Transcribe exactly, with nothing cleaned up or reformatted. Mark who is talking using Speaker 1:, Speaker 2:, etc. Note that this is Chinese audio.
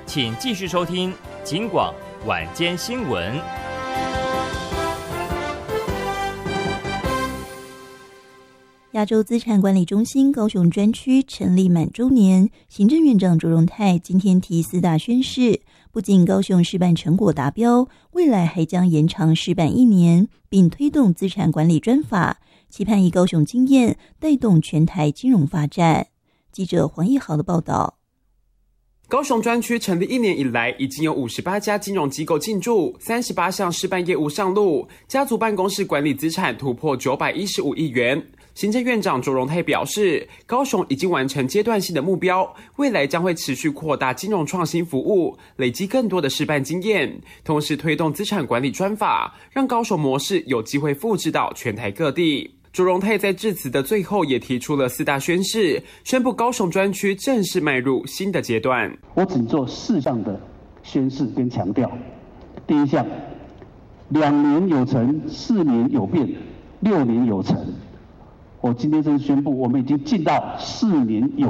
Speaker 1: 请继续收听警广晚间新闻。
Speaker 2: 亚洲资产管理中心高雄专区成立满周年，行政院长卓荣泰今天提四大宣示，不仅高雄示范成果达标，未来还将延长示范一年，并推动资产管理专法，期盼以高雄经验带动全台金融发展。记者黄义豪的报道。
Speaker 3: 高雄专区成立一年以来，已经有五十八家金融机构进驻，三十八项示范业务上路，家族办公室管理资产突破九百一十五亿元。行政院长卓荣泰表示，高雄已经完成阶段性的目标，未来将会持续扩大金融创新服务，累积更多的示范经验，同时推动资产管理专法，让高雄模式有机会复制到全台各地。卓荣泰在致辞的最后也提出了四大宣示，宣布高雄专区正式迈入新的阶段。
Speaker 4: 我只做四项的宣示跟强调。第一项，两年有成，四年有变，六年有成。我今天正式宣布，我们已经进到四年有